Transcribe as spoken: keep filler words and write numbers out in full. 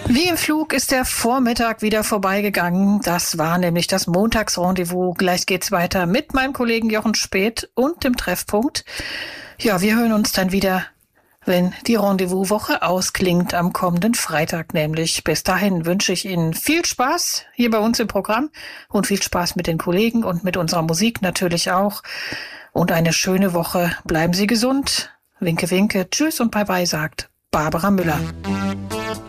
Wie im Flug ist der Vormittag wieder vorbeigegangen. Das war nämlich das Montagsrendezvous. Gleich geht's weiter mit meinem Kollegen Jochen Späth und dem Treffpunkt. Ja, wir hören uns dann wieder, wenn die Rendezvous-Woche ausklingt, am kommenden Freitag nämlich. Bis dahin wünsche ich Ihnen viel Spaß hier bei uns im Programm und viel Spaß mit den Kollegen und mit unserer Musik natürlich auch. Und eine schöne Woche. Bleiben Sie gesund. Winke, winke. Tschüss und bye bye, sagt Barbara Müller.